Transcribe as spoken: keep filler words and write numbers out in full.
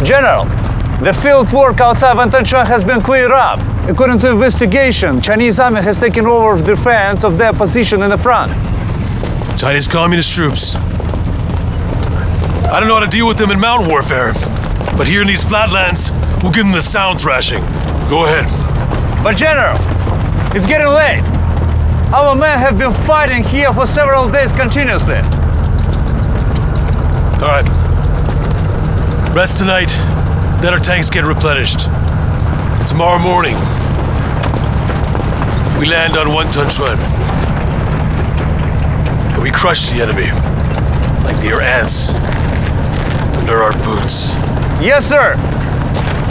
General, the field work outside Vantanshan has been cleared up. According to investigation, Chinese army has taken over the defense of their position in the front. Chinese communist troops. I don't know how to deal with them in mountain warfare, but here in these flatlands, we'll give them the sound thrashing. Go ahead. But General, it's getting late. Our men have been fighting here for several days continuously. All right. Rest tonight, then our tanks get replenished. Tomorrow morning, we land on Wantanshan. And we crush the enemy, like they are ants under our boots. Yes, sir.